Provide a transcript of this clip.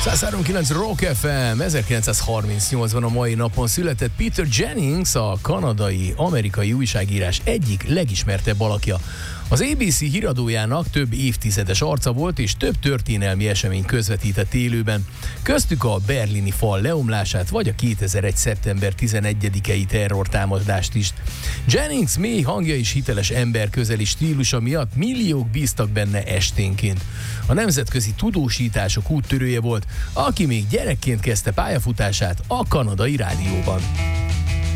103.9 Rock FM, 1938-ban a mai napon született Peter Jennings, a kanadai-amerikai újságírás egyik legismertebb alakja. Az ABC híradójának több évtizedes arca volt, és több történelmi esemény közvetített élőben. Köztük a berlini fal leomlását, vagy a 2001. szeptember 11-i terrortámadást is. Jennings mély hangja és hiteles emberközeli stílusa miatt milliók bíztak benne esténként. A nemzetközi tudósítások úttörője volt, aki még gyerekként kezdte pályafutását a kanadai rádióban.